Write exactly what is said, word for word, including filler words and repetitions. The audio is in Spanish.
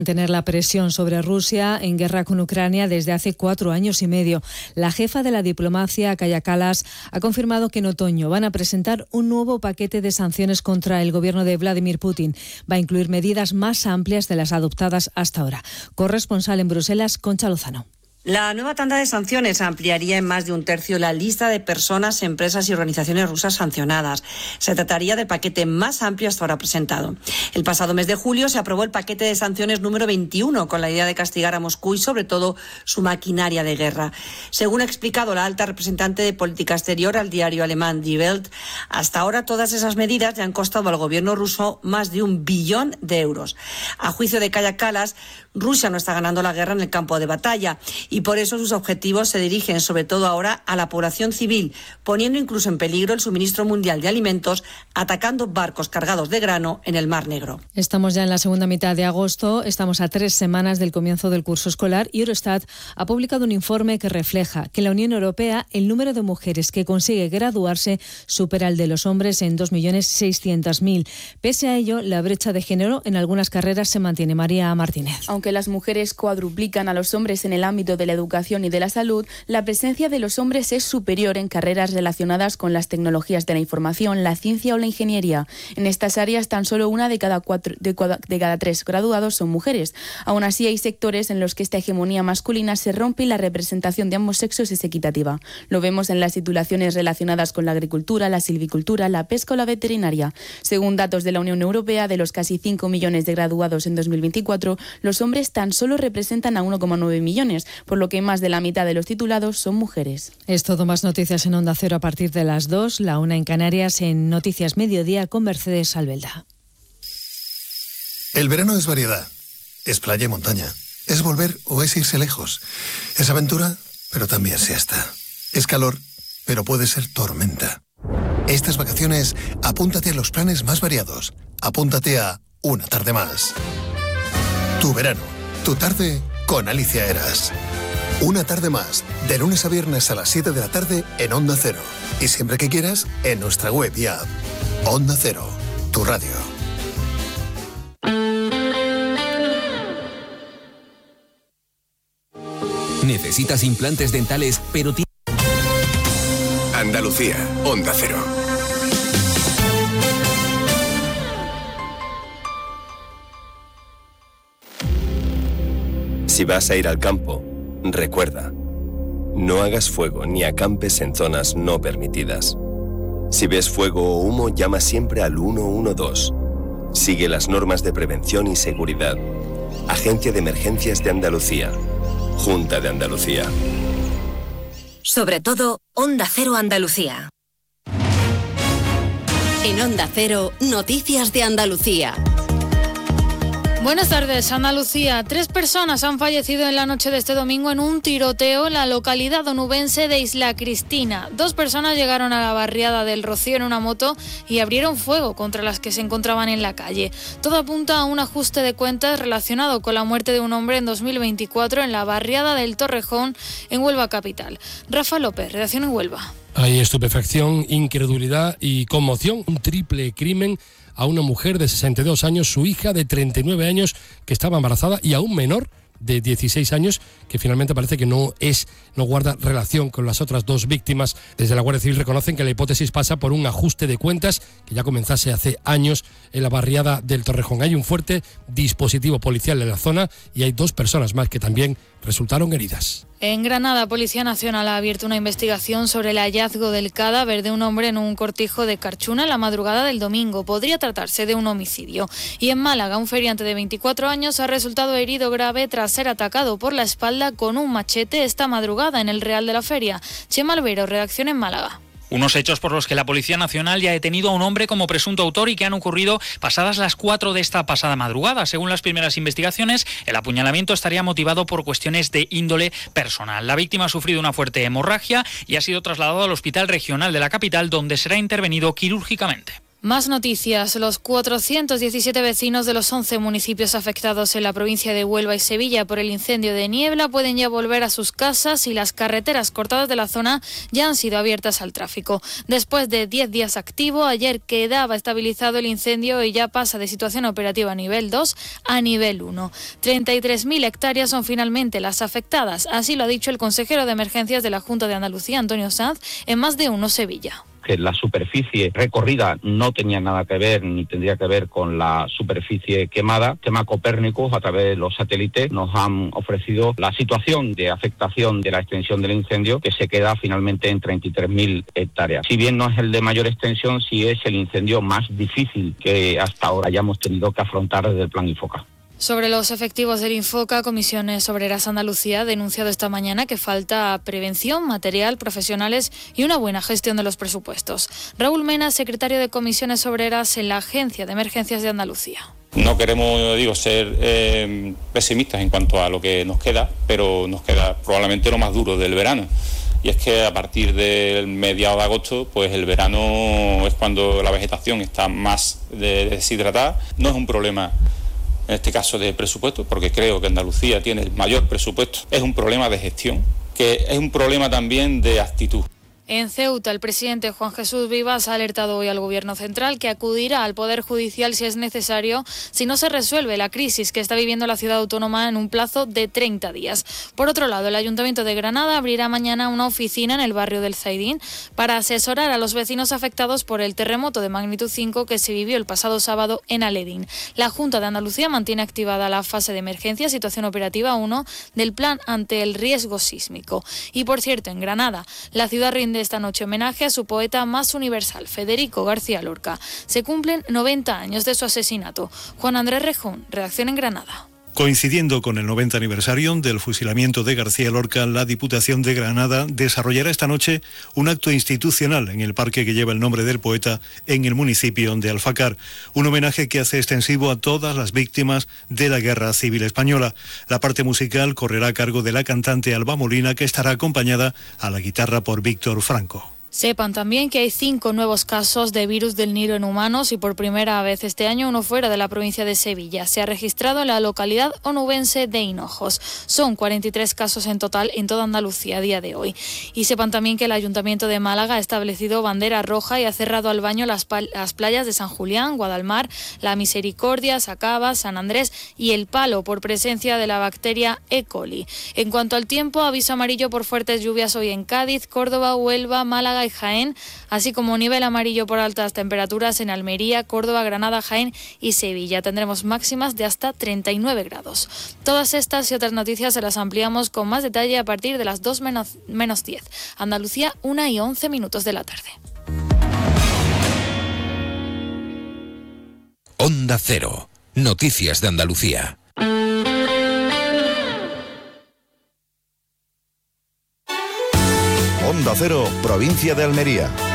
Tener la presión sobre Rusia en guerra con Ucrania desde hace cuatro años y medio. La jefa de la diplomacia, Kaja Kallas, ha confirmado que en otoño van a presentar un nuevo paquete de sanciones contra el gobierno de Vladimir Putin. Va a incluir medidas más amplias de las adoptadas hasta ahora. Corresponsal en Bruselas, Concha Lozano. La nueva tanda de sanciones ampliaría en más de un tercio la lista de personas, empresas y organizaciones rusas sancionadas. Se trataría del paquete más amplio hasta ahora presentado. El pasado mes de julio se aprobó el paquete de sanciones número veintiuno con la idea de castigar a Moscú y sobre todo su maquinaria de guerra. Según ha explicado la alta representante de política exterior al diario alemán Die Welt, hasta ahora todas esas medidas le han costado al gobierno ruso más de un billón de euros. A juicio de Kaja Kallas, Rusia no está ganando la guerra en el campo de batalla y por eso sus objetivos se dirigen sobre todo ahora a la población civil, poniendo incluso en peligro el suministro mundial de alimentos, atacando barcos cargados de grano en el Mar Negro. Estamos ya en la segunda mitad de agosto, estamos a tres semanas del comienzo del curso escolar y Eurostat ha publicado un informe que refleja que en la Unión Europea el número de mujeres que consigue graduarse supera el de los hombres en dos millones seiscientos mil. Pese a ello, la brecha de género en algunas carreras se mantiene. María Martínez. Aunque las mujeres cuadruplican a los hombres en el ámbito de la educación y de la salud, la presencia de los hombres es superior en carreras relacionadas con las tecnologías de la información, la ciencia o la ingeniería. En estas áreas, tan solo una de cada, cuatro, de, de cada tres graduados son mujeres. Aún así, hay sectores en los que esta hegemonía masculina se rompe y la representación de ambos sexos es equitativa. Lo vemos en las titulaciones relacionadas con la agricultura, la silvicultura, la pesca o la veterinaria. Según datos de la Unión Europea, de los casi cinco millones de graduados en dos mil veinticuatro, los hombres tan solo representan a uno coma nueve millones, por lo que más de la mitad de los titulados son mujeres. Es todo. Más noticias en Onda Cero a partir de las dos, la una en Canarias, en Noticias Mediodía con Mercedes Albelda. El verano es variedad, es playa y montaña, es volver o es irse lejos, es aventura, pero también siesta, es calor, pero puede ser tormenta. Estas vacaciones, apúntate a los planes más variados, apúntate a Una Tarde Más. Tu verano, tu tarde con Alicia Eras. Una Tarde Más, de lunes a viernes a las siete de la tarde en Onda Cero. Y siempre que quieras, en nuestra web y app. Onda Cero, tu radio. ¿Necesitas implantes dentales, pero ti- Andalucía, Onda Cero. Si vas a ir al campo, recuerda, no hagas fuego ni acampes en zonas no permitidas. Si ves fuego o humo, llama siempre al uno uno dos. Sigue las normas de prevención y seguridad. Agencia de Emergencias de Andalucía. Junta de Andalucía. Sobre todo, Onda Cero Andalucía. En Onda Cero, Noticias de Andalucía. Buenas tardes, Andalucía. Tres personas han fallecido en la noche de este domingo en un tiroteo en la localidad onubense de Isla Cristina. Dos personas llegaron a la barriada del Rocío en una moto y abrieron fuego contra las que se encontraban en la calle. Todo apunta a un ajuste de cuentas relacionado con la muerte de un hombre en dos mil veinticuatro en la barriada del Torrejón, en Huelva capital. Rafa López, redacción en Huelva. Hay estupefacción, incredulidad y conmoción. Un triple crimen a una mujer de sesenta y dos años, su hija de treinta y nueve años que estaba embarazada y a un menor de dieciséis años que finalmente parece que no es, no guarda relación con las otras dos víctimas. Desde la Guardia Civil reconocen que la hipótesis pasa por un ajuste de cuentas que ya comenzase hace años en la barriada del Torrejón. Hay un fuerte dispositivo policial en la zona y hay dos personas más que también resultaron heridas. En Granada, Policía Nacional ha abierto una investigación sobre el hallazgo del cadáver de un hombre en un cortijo de Carchuna en la madrugada del domingo. Podría tratarse de un homicidio. Y en Málaga, un feriante de veinticuatro años ha resultado herido grave tras ser atacado por la espalda con un machete esta madrugada en el Real de la Feria. Chema Albero, redacción en Málaga. Unos hechos por los que la Policía Nacional ya ha detenido a un hombre como presunto autor y que han ocurrido pasadas las cuatro de esta pasada madrugada. Según las primeras investigaciones, el apuñalamiento estaría motivado por cuestiones de índole personal. La víctima ha sufrido una fuerte hemorragia y ha sido trasladado al Hospital Regional de la capital, donde será intervenido quirúrgicamente. Más noticias. Los cuatrocientos diecisiete vecinos de los once municipios afectados en la provincia de Huelva y Sevilla por el incendio de Niebla pueden ya volver a sus casas y las carreteras cortadas de la zona ya han sido abiertas al tráfico. Después de diez días activo, ayer quedaba estabilizado el incendio y ya pasa de situación operativa a nivel dos a nivel uno. treinta y tres mil hectáreas son finalmente las afectadas. Así lo ha dicho el consejero de Emergencias de la Junta de Andalucía, Antonio Sanz, en Más de Uno Sevilla. Que la superficie recorrida no tenía nada que ver ni tendría que ver con la superficie quemada. Tema Copérnicus, a través de los satélites, nos han ofrecido la situación de afectación de la extensión del incendio, que se queda finalmente en treinta y tres mil hectáreas. Si bien no es el de mayor extensión, sí es el incendio más difícil que hasta ahora hayamos tenido que afrontar desde el Plan Infoca. Sobre los efectivos del Infoca, Comisiones Obreras Andalucía ha denunciado esta mañana que falta prevención, material, profesionales y una buena gestión de los presupuestos. Raúl Mena, secretario de Comisiones Obreras en la Agencia de Emergencias de Andalucía. No queremos, digo, ser eh, pesimistas en cuanto a lo que nos queda, pero nos queda probablemente lo más duro del verano. Y es que a partir del mediado de agosto, pues el verano es cuando la vegetación está más deshidratada. No es un problema, en este caso, de presupuesto, porque creo que Andalucía tiene el mayor presupuesto. Es un problema de gestión, que es un problema también de actitud. En Ceuta, el presidente Juan Jesús Vivas ha alertado hoy al Gobierno central que acudirá al Poder Judicial si es necesario, si no se resuelve la crisis que está viviendo la ciudad autónoma en un plazo de treinta días. Por otro lado, el Ayuntamiento de Granada abrirá mañana una oficina en el barrio del Zaidín para asesorar a los vecinos afectados por el terremoto de magnitud cinco que se vivió el pasado sábado en Aledín. La Junta de Andalucía mantiene activada la fase de emergencia, situación operativa uno, del plan ante el riesgo sísmico. Y por cierto, en Granada, la ciudad rinde esta noche homenaje a su poeta más universal, Federico García Lorca. Se cumplen noventa años de su asesinato. Juan Andrés Rejón, redacción en Granada. Coincidiendo con el noventa aniversario del fusilamiento de García Lorca, la Diputación de Granada desarrollará esta noche un acto institucional en el parque que lleva el nombre del poeta en el municipio de Alfacar. Un homenaje que hace extensivo a todas las víctimas de la Guerra Civil Española. La parte musical correrá a cargo de la cantante Alba Molina, que estará acompañada a la guitarra por Víctor Franco. Sepan también que hay cinco nuevos casos de virus del Nilo en humanos y por primera vez este año uno fuera de la provincia de Sevilla. Se ha registrado en la localidad onubense de Hinojos. Son cuarenta y tres casos en total en toda Andalucía a día de hoy. Y sepan también que el Ayuntamiento de Málaga ha establecido bandera roja y ha cerrado al baño las, las playas de San Julián, Guadalmar, La Misericordia, Sacaba, San Andrés y El Palo por presencia de la bacteria E. coli. En cuanto al tiempo, aviso amarillo por fuertes lluvias hoy en Cádiz, Córdoba, Huelva, Málaga y Jaén, así como nivel amarillo por altas temperaturas en Almería, Córdoba, Granada, Jaén y Sevilla. Tendremos máximas de hasta treinta y nueve grados. Todas estas y otras noticias se las ampliamos con más detalle a partir de las dos menos diez. Andalucía, una y once minutos de la tarde. Onda Cero. Noticias de Andalucía. Onda Cero, provincia de Almería.